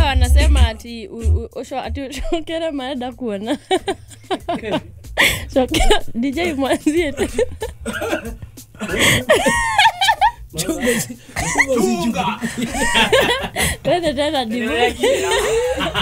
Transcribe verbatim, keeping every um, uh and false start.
wanasema ati osho ati shokera maenda kuona. Shokera D J mwanzie. Chunga. Chunga. Tena tena divu.